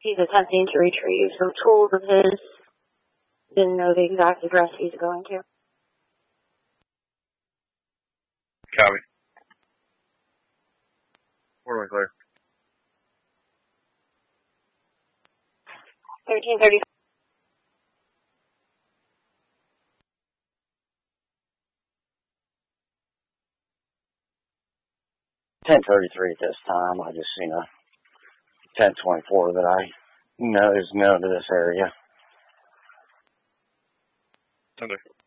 He's attempting to retrieve some tools of his. Didn't know the exact address he's going to. Copy. Orderly clear. 1330. 1033 at this time. I just seen a 1024 that I know is known to this area. Thunder.